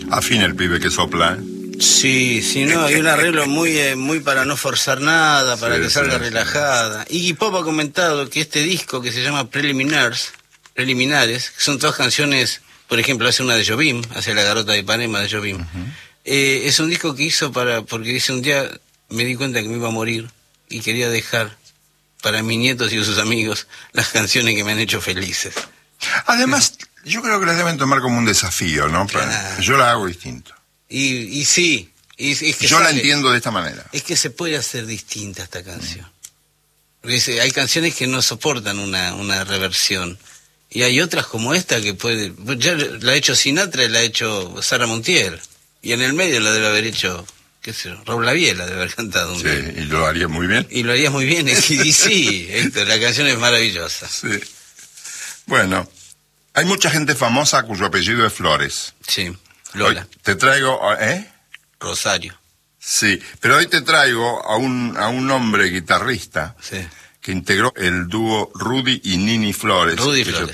Afina el pibe que sopla, ¿eh? Sí, sí, no, hay un arreglo muy para no forzar nada, para que salga relajada. Iggy Pop ha comentado que este disco que se llama Preliminares, que son todas canciones, por ejemplo, hace una de Jobim, hace La Garota de Ipanema de Jobim. Es un disco que hizo porque dice, un día me di cuenta que me iba a morir y quería dejar para mis nietos y sus amigos las canciones que me han hecho felices. Además, yo creo que las deben tomar como un desafío, ¿no? Claro. Yo la hago distinto. Y sí, es que yo la entiendo de esta manera. Es que se puede hacer distinta esta canción. Porque hay canciones que no soportan una reversión. Y hay otras como esta que puede... Ya la ha hecho Sinatra y la ha hecho Sara Montiel. Y en el medio la debe haber hecho, qué sé yo, Raúl Lavie la debe haber cantado un día. Y lo haría muy bien. Y lo haría muy bien. Y sí, Héctor, la canción es maravillosa. Sí. Bueno, hay mucha gente famosa cuyo apellido es Flores. Sí. Lola. Hoy te traigo, Rosario. Sí, pero hoy te traigo a un hombre guitarrista que integró el dúo Rudy y Nini Flores. Rudy Flores.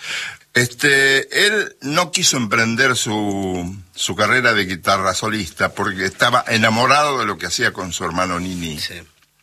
Él no quiso emprender su carrera de guitarra solista porque estaba enamorado de lo que hacía con su hermano Nini. Sí.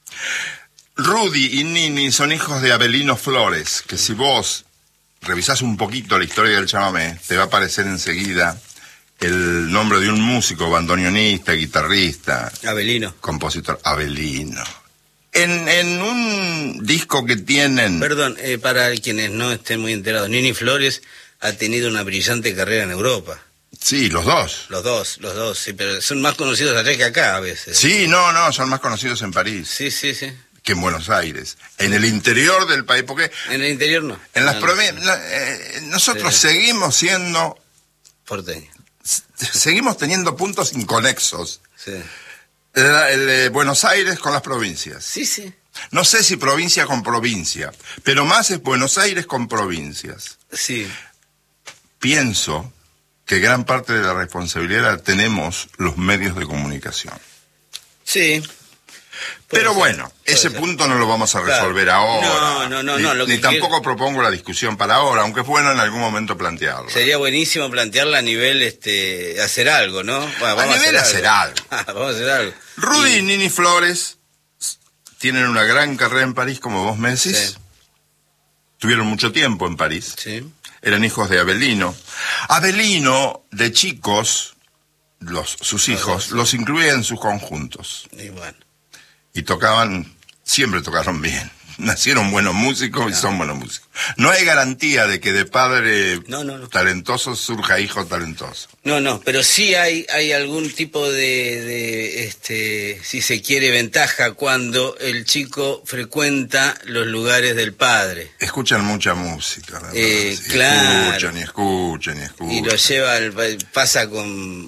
Rudy y Nini son hijos de Abelino Flores, que si vos revisás un poquito la historia del chamamé, te va a aparecer enseguida el nombre de un músico, bandoneonista, guitarrista. Abelino. Compositor, Abelino. En un disco que tienen... Perdón, para quienes no estén muy enterados, Nini Flores ha tenido una brillante carrera en Europa. Sí, los dos. Los dos, sí, pero son más conocidos allá que acá a veces. Sí, no, son más conocidos en París. Sí. Que en Buenos Aires. En el interior del país, porque... En el interior no. En las provincias... nosotros seguimos siendo... Porteños. Seguimos teniendo puntos inconexos. Sí. El de Buenos Aires con las provincias. Sí. No sé si provincia con provincia, pero más es Buenos Aires con provincias. Sí. Pienso que gran parte de la responsabilidad la tenemos los medios de comunicación. Sí. Pero bueno, ese punto no lo vamos a resolver ahora. No. Ni tampoco propongo la discusión para ahora, aunque es bueno en algún momento plantearlo. Sería buenísimo plantearla a nivel, hacer algo, ¿no? Bueno, a nivel hacer algo. Vamos a hacer algo. Rudy y Nini Flores tienen una gran carrera en París, como vos me decís. Sí. Tuvieron mucho tiempo en París. Sí. Eran hijos de Abelino. Abelino, de chicos, sus hijos, los incluía en sus conjuntos. Y bueno. Y siempre tocaron bien. Nacieron buenos músicos y son buenos músicos. No hay garantía de que de padre talentoso surja hijo talentoso. No, pero sí hay algún tipo de si se quiere, ventaja cuando el chico frecuenta los lugares del padre. Escuchan mucha música, ¿verdad? Sí, claro. Escuchan. Y lo pasa con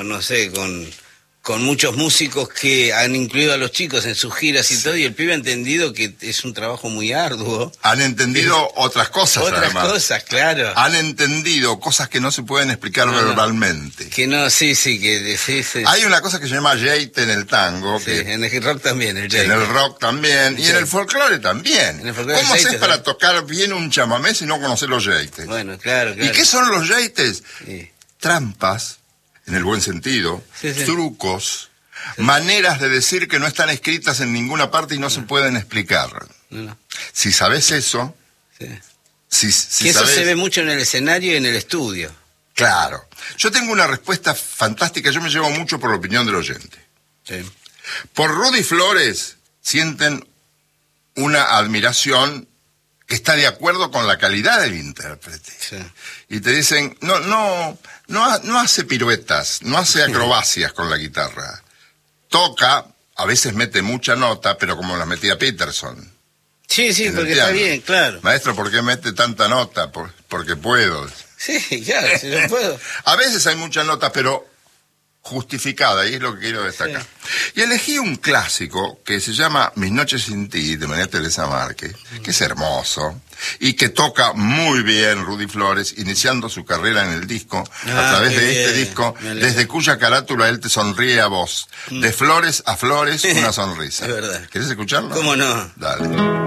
muchos músicos que han incluido a los chicos en sus giras y todo, y el pibe ha entendido que es un trabajo muy arduo. Han entendido otras cosas, además. Otras cosas, claro. Han entendido cosas que no se pueden explicar verbalmente. Que no, sí. Hay una cosa que se llama yeite en el tango. Sí, en el rock también, el yeite. En el rock también, y en el folclore también. ¿Cómo haces para tocar bien un chamamé si no conoces los yeites? Bueno, claro. ¿Y qué son los yeites? Sí. Trampas. En el buen sentido, trucos, maneras de decir que no están escritas en ninguna parte y no se pueden explicar. Si sabes eso, eso se ve mucho en el escenario y en el estudio. Claro. Yo tengo una respuesta fantástica, yo me llevo mucho por la opinión del oyente. Sí. Por Rudy Flores sienten una admiración que está de acuerdo con la calidad del intérprete. Sí. Y te dicen, no hace piruetas, no hace acrobacias con la guitarra. Toca, a veces mete mucha nota, pero como la metía Peterson. Sí, porque está bien, claro. Maestro, ¿por qué mete tanta nota? Porque puedo. Sí, claro, si yo puedo. A veces hay mucha nota, pero justificada, y es lo que quiero destacar. Sí. Y elegí un clásico que se llama Mis noches sin ti, de María Teresa Márquez, que es hermoso, y que toca muy bien Rudy Flores, iniciando su carrera en el disco, a través de este disco, desde cuya carátula él te sonríe a vos. De flores a flores, una sonrisa. Es verdad. ¿Querés escucharlo? ¿Cómo no? Dale.